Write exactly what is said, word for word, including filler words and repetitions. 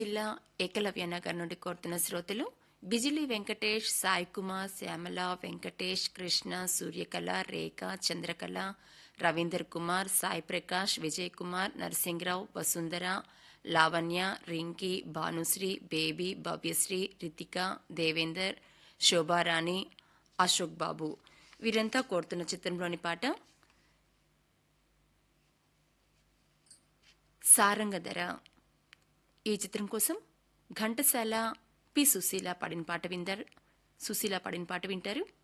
జిల్లా ఏకలవ్య నగర్ నుండి కోరుతున్న శ్రోతలు బిజిలి వెంకటేష్, సాయి కుమార్, శ్యామల, వెంకటేష్, కృష్ణ, సూర్యకళ, రేఖ, చంద్రకళ, రవీందర్ కుమార్, సాయి ప్రకాష్, విజయ్ కుమార్, నరసింహరావు, వసుంధర, లావణ్య, రింకీ, భానుశ్రీ, బేబీ, భవ్యశ్రీ, రితిక, దేవేందర్, శోభారాణి, అశోక్ బాబు వీరంతా కోరుతున్న చిత్రంలోని పాట సారంగధర. ఈ చిత్రం కోసం ఘంటసాల, పి సుశీల పాడిన పాట విందర్ సుశీల పాడిన పాట వింటారు.